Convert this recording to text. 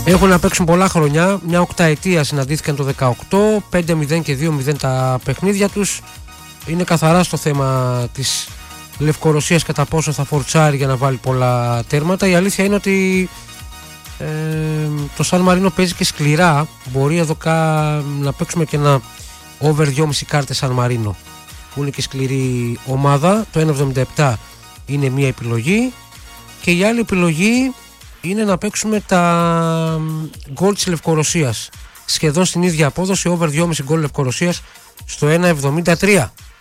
Έχουν να παίξουν πολλά χρονιά, μια οκταετία συναντήθηκαν το 18, 5-0 και 2-0 τα παιχνίδια τους. Είναι καθαρά στο θέμα της Λευκορωσίας κατά πόσο θα φορτσάρει για να βάλει πολλά τέρματα. Η αλήθεια είναι ότι το Σαν Μαρίνο παίζει και σκληρά. Μπορεί εδώ να παίξουμε και ένα over 2,5 κάρτες Σαν Μαρίνο, που είναι και σκληρή ομάδα. Το 1,77 είναι μια επιλογή, και η άλλη επιλογή είναι να παίξουμε τα γκολ της Λευκορωσίας. Σχεδόν στην ίδια απόδοση, over 2,5 γκολ Λευκορωσίας στο 1,73.